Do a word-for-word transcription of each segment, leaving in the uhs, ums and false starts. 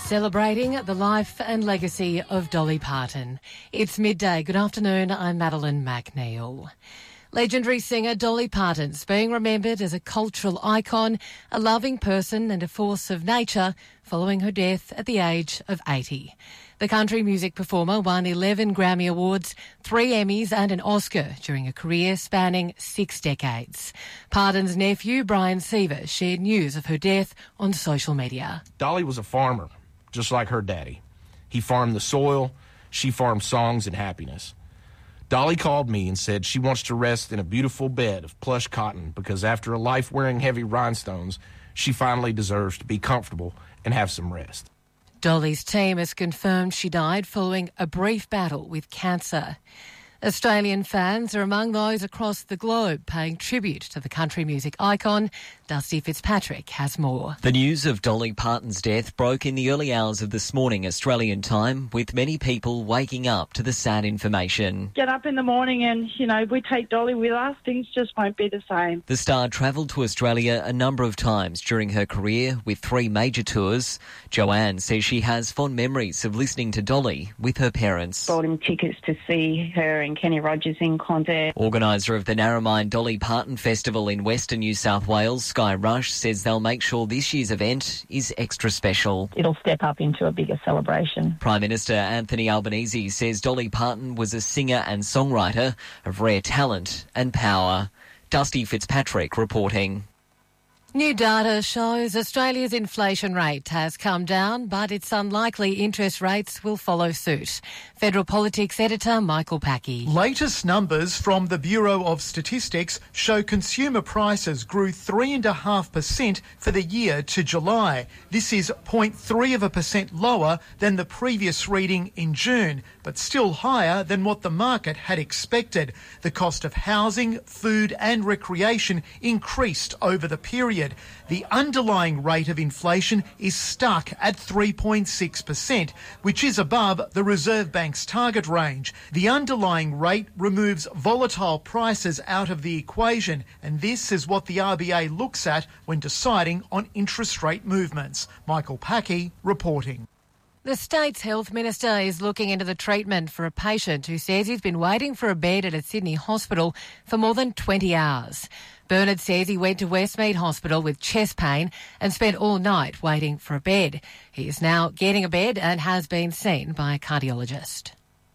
Celebrating the life and legacy of Dolly Parton. It's midday. Good afternoon, I'm Madeline McNeil. Legendary singer Dolly Parton's being remembered as a cultural icon, a loving person and a force of nature following her death at the age of eighty. The country music performer won eleven Grammy Awards, three Emmys and an Oscar during a career spanning six decades. Parton's nephew, Brian Seaver, shared news of her death on social media. Dolly was a farmer, just like her daddy. He farmed the soil, she farmed songs and happiness. Dolly called me and said she wants to rest in a beautiful bed of plush cotton because after a life wearing heavy rhinestones, she finally deserves to be comfortable and have some rest. Dolly's team has confirmed she died following a brief battle with cancer. Australian fans are among those across the globe paying tribute to the country music icon. Dusty Fitzpatrick has more. The news of Dolly Parton's death broke in the early hours of this morning Australian time, with many people waking up to the sad information. Get up in the morning and, you know, we take Dolly with us, things just won't be the same. The star travelled to Australia a number of times during her career with three major tours. Joanne says she has fond memories of listening to Dolly with her parents. Bought him tickets to see her and Kenny Rogers in concert. Organiser of the Narromine Dolly Parton Festival in Western New South Wales, Sky Rush, says they'll make sure this year's event is extra special. It'll step up into a bigger celebration. Prime Minister Anthony Albanese says Dolly Parton was a singer and songwriter of rare talent and power. Dusty Fitzpatrick reporting. New data shows Australia's inflation rate has come down, but it's unlikely interest rates will follow suit. Federal Politics editor Michael Packey. Latest numbers from the Bureau of Statistics show consumer prices grew three point five percent for the year to July. This is zero point three of a percent lower than the previous reading in June, but still higher than what the market had expected. The cost of housing, food and recreation increased over the period. The underlying rate of inflation is stuck at three point six percent, which is above the Reserve Bank's target range. The underlying rate removes volatile prices out of the equation, and this is what the R B A looks at when deciding on interest rate movements. Michael Packey reporting. The state's health minister is looking into the treatment for a patient who says he's been waiting for a bed at a Sydney hospital for more than twenty hours. Bernard says he went to Westmead Hospital with chest pain and spent all night waiting for a bed. He is now getting a bed and has been seen by a cardiologist.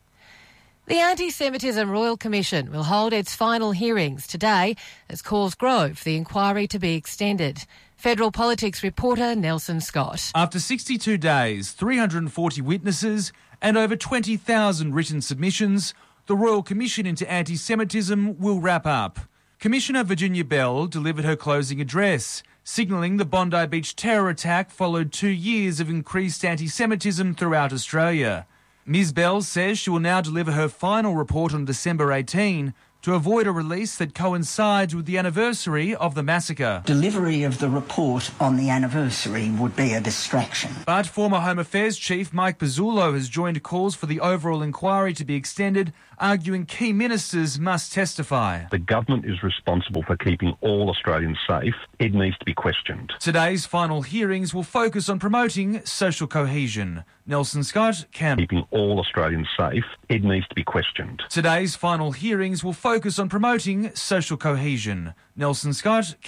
The Anti-Semitism Royal Commission will hold its final hearings today as calls grow for the inquiry to be extended. Federal Politics reporter Nelson Scott. After sixty-two days, three hundred forty witnesses and over twenty thousand written submissions, the Royal Commission into Anti-Semitism will wrap up. Commissioner Virginia Bell delivered her closing address, signalling the Bondi Beach terror attack followed two years of increased anti-Semitism throughout Australia. Miz Bell says she will now deliver her final report on December eighteenth to avoid a release that coincides with the anniversary of the massacre. Delivery of the report on the anniversary would be a distraction. But former Home Affairs Chief Mike Pizzullo has joined calls for the overall inquiry to be extended, arguing key ministers must testify. The government is responsible for keeping all Australians safe. It needs to be questioned. Today's final hearings will focus on promoting social cohesion. Nelson Scott, Canberra. Keeping all Australians safe. It needs to be questioned. Today's final hearings will focus on promoting social cohesion. Nelson Scott,